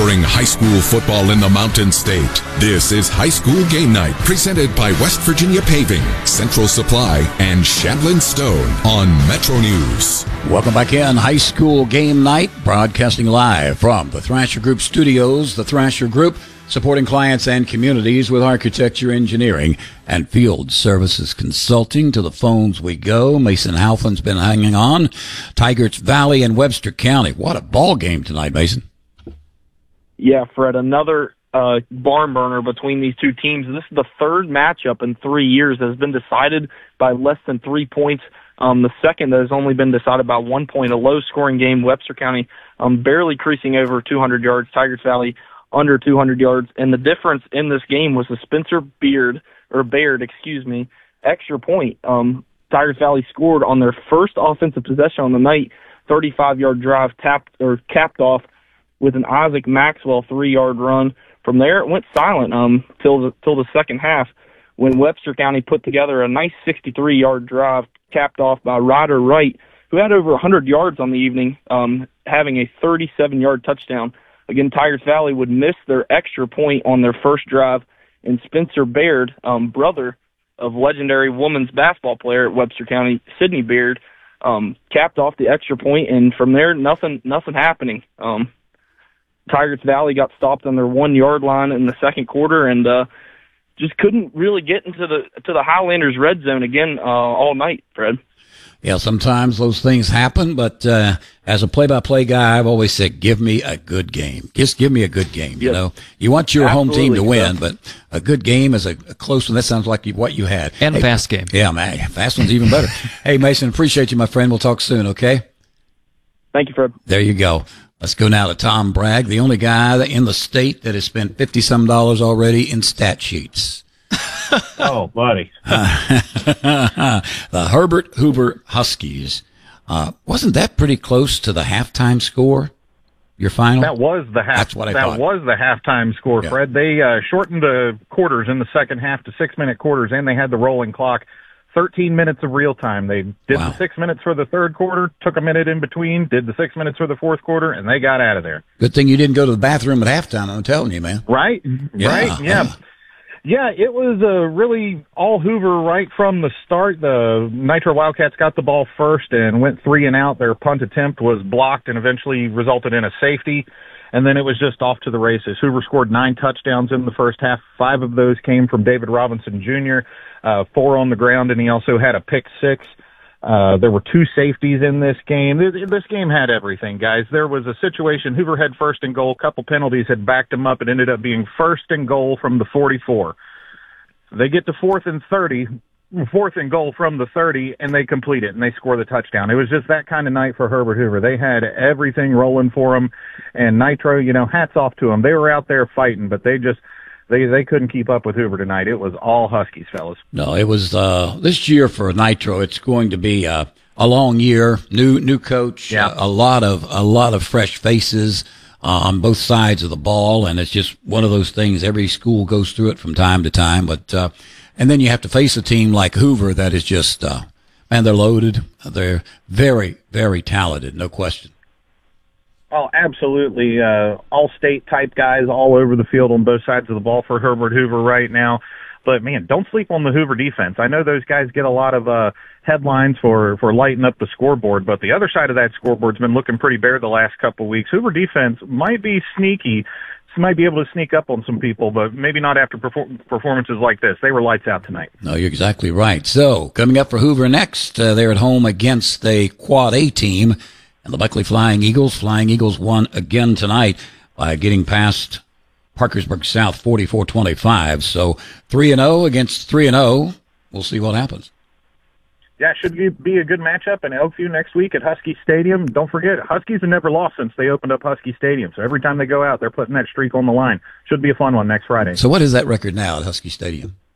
covering high school football in the Mountain State. This is High School Game Night, presented by West Virginia Paving, Central Supply, and Shandlin Stone on Metro News. Welcome back in High School Game Night, broadcasting live from the Thrasher Group studios. The Thrasher Group, supporting clients and communities with architecture, engineering, and field services consulting. To the phones we go. Mason Halfen's been hanging on. Tigers Valley and Webster County. What a ball game tonight, Mason. Yeah, Fred, another barn burner between these two teams. This is the third matchup in 3 years that has been decided by less than 3 points. The second that has only been decided by 1 point, a low-scoring game. Webster County barely creasing over 200 yards. Tigers Valley under 200 yards. And the difference in this game was the Spencer Baird, extra point. Tigers Valley scored on their first offensive possession on the night, 35-yard drive capped off with an Isaac Maxwell 3-yard run. From there, it went silent till the second half, when Webster County put together a nice 63-yard drive capped off by Ryder Wright, who had over 100 yards on the evening, having a 37-yard touchdown. Again, Tigers Valley would miss their extra point on their first drive, and Spencer Baird, brother of legendary women's basketball player at Webster County, Sydney Baird, capped off the extra point, and from there, nothing happening. Tigers Valley got stopped on their 1 yard line in the second quarter, and just couldn't really get into the Highlanders' red zone again all night, Fred. Yeah, sometimes those things happen, but as a play-by-play guy, I've always said, give me a good game. Just give me a good game, you know. You want your home team to win, but a good game is a close one. That sounds like what you had. And a fast game. Yeah, man, fast one's even better. Hey, Mason, appreciate you, my friend. We'll talk soon, okay? Thank you, Fred. There you go. Let's go now to Tom Bragg, the only guy in the state that has spent $50-some already in stat sheets. Oh, buddy. The Herbert Hoover Huskies. Wasn't that pretty close to the halftime score, your final? That was the That's what I thought. That was the halftime score, Fred. They shortened the quarters in the second half to 6-minute quarters, and they had the rolling clock. 13 minutes of real time. They did the 6 minutes for the third quarter, took a minute in between, did the 6 minutes for the fourth quarter, and they got out of there. Good thing you didn't go to the bathroom at halftime, I'm telling you, man. Right? Yeah. Yeah, it was really all Hoover right from the start. The Nitro Wildcats got the ball first and went 3 and out. Their punt attempt was blocked and eventually resulted in a safety. And then it was just off to the races. Hoover scored 9 touchdowns in the first half. 5 of those came from David Robinson Jr., 4 on the ground, and he also had a pick 6. There were 2 safeties in this game. This game had everything, guys. There was a situation, Hoover had first and goal. A couple penalties had backed him up. It ended up being first and goal from the 44. They get to 4th and goal from the 30, and they complete it, and they score the touchdown. It was just that kind of night for Herbert Hoover. They had everything rolling for them, and Nitro, hats off to them. They were out there fighting, but they couldn't keep up with Hoover tonight. It was all Huskies, fellas. No, it was this year for Nitro. It's going to be a long year. New coach, a lot of fresh faces on both sides of the ball, and it's just one of those things. Every school goes through it from time to time, but and then you have to face a team like Hoover that is just man, they're loaded. They're very, very talented, no question. Oh, absolutely. All-state type guys all over the field on both sides of the ball for Herbert Hoover right now. But, man, don't sleep on the Hoover defense. I know those guys get a lot of headlines for lighting up the scoreboard, but the other side of that scoreboard's been looking pretty bare the last couple of weeks. Hoover defense might be sneaky, might be able to sneak up on some people, but maybe not after performances like this. They were lights out tonight. No, you're exactly right. So, coming up for Hoover next, they're at home against a Quad A team, and the Buckley Flying Eagles. Flying Eagles won again tonight by getting past Parkersburg South 44-25. So 3-0 against 3-0. We'll see what happens. Yeah, should be a good matchup in Elkview next week at Husky Stadium. Don't forget, Huskies have never lost since they opened up Husky Stadium. So every time they go out, they're putting that streak on the line. Should be a fun one next Friday. So what is that record now at Husky Stadium?